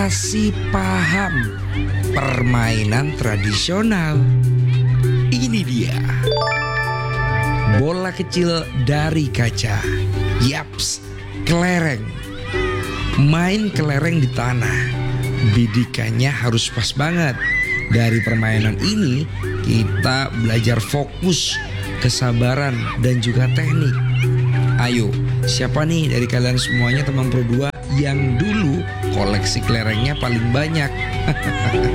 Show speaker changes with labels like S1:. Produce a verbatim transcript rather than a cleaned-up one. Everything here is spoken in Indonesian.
S1: Masih paham permainan tradisional? Ini dia bola kecil dari kaca. Yaps, kelereng. Main kelereng di tanah, bidikannya harus pas banget. Dari permainan ini kita belajar fokus, kesabaran, dan juga teknik. Ayo, siapa nih dari kalian semuanya teman Pro dua yang dulu koleksi kelerengnya paling banyak?